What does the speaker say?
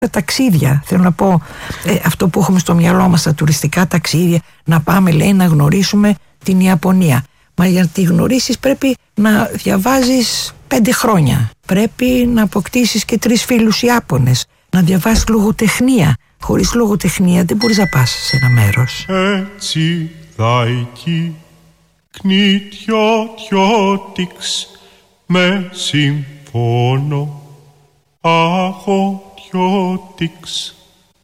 Τα ταξίδια, θέλω να πω, αυτό που έχουμε στο μυαλό μας, τα τουριστικά ταξίδια, να πάμε, λέει, να γνωρίσουμε την Ιαπωνία. Μα για να τη γνωρίσεις πρέπει να διαβάζεις 5 χρόνια. Πρέπει να αποκτήσεις και 3 φίλους Ιάπωνες. Να διαβάσεις λογοτεχνία. Χωρίς λογοτεχνία δεν μπορείς να πας σε ένα μέρος. Έτσι θα εκεί κνητιωτιώτιξ με συμφώνω αγωτιώτιξ